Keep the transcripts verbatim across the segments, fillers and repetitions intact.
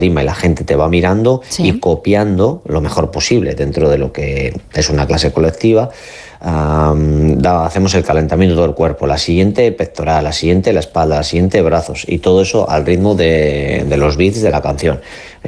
y la gente te va mirando, ¿sí?, y copiando lo mejor posible dentro de lo que es una clase colectiva. Um, da, hacemos el calentamiento del cuerpo, la siguiente pectoral, la siguiente la espalda, la siguiente brazos, y todo eso al ritmo de, de los beats de la canción,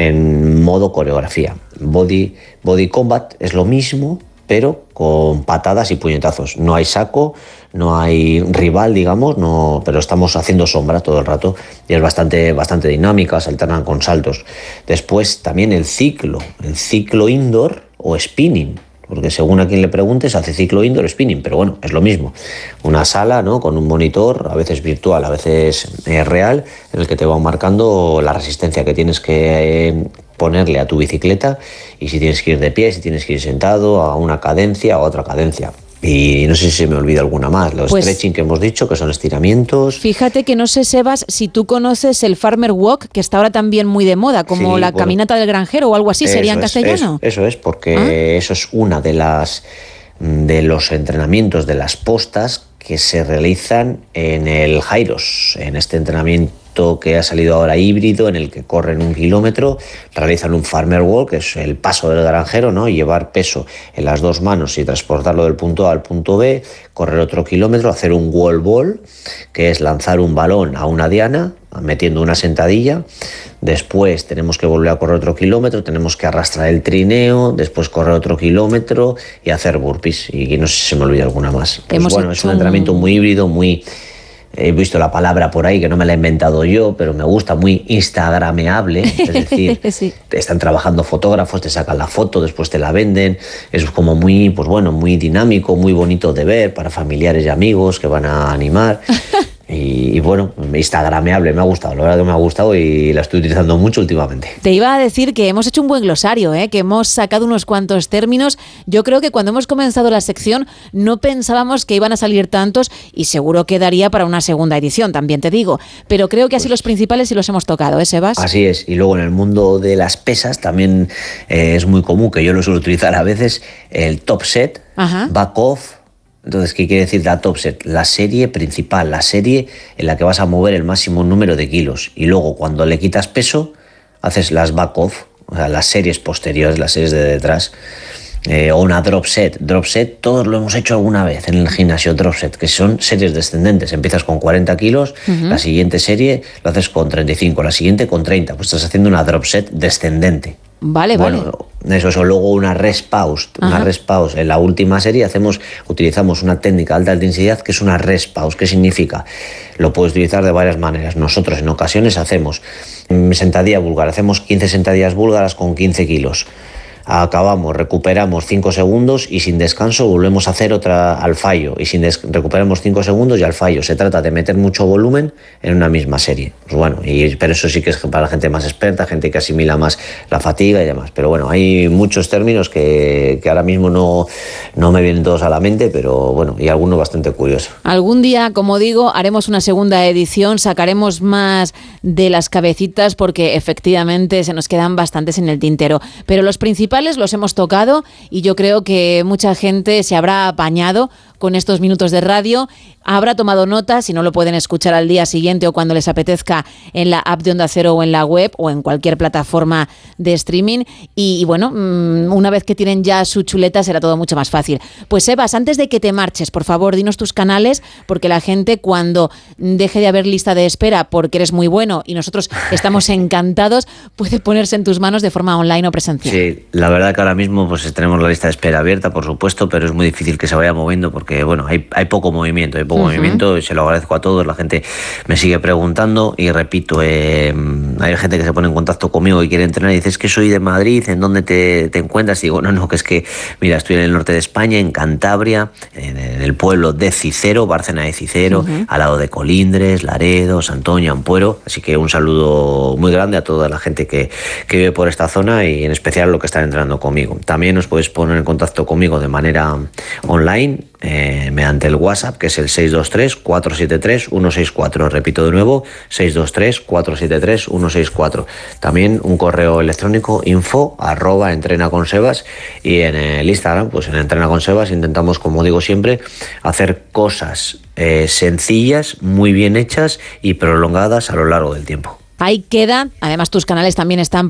en modo coreografía. Body, body combat es lo mismo, pero con patadas y puñetazos. No hay saco, no hay rival, digamos, no, pero estamos haciendo sombra todo el rato y es bastante, bastante dinámica, se alternan con saltos. Después también el ciclo, el ciclo indoor o spinning, porque según a quien le preguntes hace ciclo indoor o spinning, pero bueno, es lo mismo. Una sala, ¿no?, con un monitor, a veces virtual, a veces eh, real, en el que te van marcando la resistencia que tienes que eh, ponerle a tu bicicleta, y si tienes que ir de pie, si tienes que ir sentado, a una cadencia o a otra cadencia. Y no sé si se me olvida alguna más. Los pues, stretching que hemos dicho, que son estiramientos. Fíjate que no sé, Sebas, si tú conoces el Farmer Walk, que está ahora también muy de moda, como sí, la bueno, caminata del granjero o algo así, ¿sería en castellano? Es, eso es, porque ¿Ah? eso es una de las de los entrenamientos, de las postas que se realizan en el Jairos, en este entrenamiento que ha salido ahora híbrido, en el que corren un kilómetro, realizan un farmer walk, que es el paso del granjero, ¿no?, y llevar peso en las dos manos y transportarlo del punto A al punto B, correr otro kilómetro, hacer un wall ball, que es lanzar un balón a una diana metiendo una sentadilla. Después tenemos que volver a correr otro kilómetro, tenemos que arrastrar el trineo, después correr otro kilómetro y hacer burpees, y no sé si se me olvida alguna más. Pues bueno, es un entrenamiento muy híbrido, muy... He visto la palabra por ahí, que no me la he inventado yo, pero me gusta, muy instagrameable. Es decir, sí, están trabajando fotógrafos, te sacan la foto, después te la venden. Es como muy, pues bueno, muy dinámico, muy bonito de ver para familiares y amigos que van a animar. Y, y bueno, instagrameable, me ha gustado, la verdad que me ha gustado y la estoy utilizando mucho últimamente. Te iba a decir que hemos hecho un buen glosario, ¿eh? Que hemos sacado unos cuantos términos. Yo creo que cuando hemos comenzado la sección no pensábamos que iban a salir tantos, y seguro que daría para una segunda edición, también te digo. Pero creo que así pues, los principales sí los hemos tocado, ¿eh, Sebas? Así es, y luego en el mundo de las pesas también eh, es muy común, que yo lo suelo utilizar a veces, el top set, Ajá. back off. Entonces, ¿qué quiere decir la top set? La serie principal, la serie en la que vas a mover el máximo número de kilos. Y luego, cuando le quitas peso, haces las back off, o sea, las series posteriores, las series de detrás. Eh, o una drop set. Drop set, todos lo hemos hecho alguna vez en el gimnasio, drop set, que son series descendentes. Empiezas con cuarenta kilos, uh-huh. la siguiente serie lo haces con treinta y cinco, la siguiente con treinta. Pues estás haciendo una drop set descendente. Vale, bueno, vale. Eso es, o luego una rest pause. Ajá. Una rest pause. En la última serie hacemos, utilizamos una técnica de alta intensidad que es una rest pause. ¿Qué significa? Lo puedes utilizar de varias maneras. Nosotros en ocasiones hacemos sentadilla búlgara, hacemos quince sentadillas búlgaras con quince kilos. Acabamos, recuperamos cinco segundos y sin descanso volvemos a hacer otra al fallo y sin des- recuperamos cinco segundos y al fallo. Se trata de meter mucho volumen en una misma serie. Pues bueno, y, pero eso sí que es para la gente más experta, gente que asimila más la fatiga y demás. Pero bueno, hay muchos términos que, que ahora mismo no, no me vienen todos a la mente, pero bueno, y algunos bastante curiosos. Algún día, como digo, haremos una segunda edición, sacaremos más de las cabecitas porque efectivamente se nos quedan bastantes en el tintero. Pero los principales los hemos tocado y yo creo que mucha gente se habrá apañado con estos minutos de radio, habrá tomado nota, si no lo pueden escuchar al día siguiente o cuando les apetezca en la app de Onda Cero o en la web o en cualquier plataforma de streaming y, y bueno, una vez que tienen ya su chuleta será todo mucho más fácil. Pues Sebas, antes de que te marches, por favor, dinos tus canales, porque la gente cuando deje de haber lista de espera porque eres muy bueno y nosotros estamos encantados, puede ponerse en tus manos de forma online o presencial. Sí, la verdad que ahora mismo pues tenemos la lista de espera abierta, por supuesto, pero es muy difícil que se vaya moviendo porque bueno, hay, hay poco movimiento, hay poco uh-huh. movimiento, y se lo agradezco a todos, la gente me sigue preguntando y repito, eh, hay gente que se pone en contacto conmigo y quiere entrenar y dice, es que soy de Madrid, ¿en dónde te, te encuentras? Y digo, no, no, que es que, mira, estoy en el norte de España, en Cantabria, en, en el pueblo de Cicero, Bárcena de Cicero, uh-huh. al lado de Colindres, Laredo, Santoña, Ampuero, así que un saludo muy grande a toda la gente que, que vive por esta zona y en especial los que están entrenando conmigo. También os podéis poner en contacto conmigo de manera online, Eh, mediante el WhatsApp, que es el seis dos tres, cuatro siete tres, uno seis cuatro. Repito de nuevo, seis dos tres, cuatro siete tres, uno seis cuatro. También un correo electrónico, info arroba entrena con Sebas, y en el Instagram, pues en Entrena con Sebas, intentamos, como digo siempre, hacer cosas eh, sencillas, muy bien hechas y prolongadas a lo largo del tiempo. Ahí queda, además tus canales también están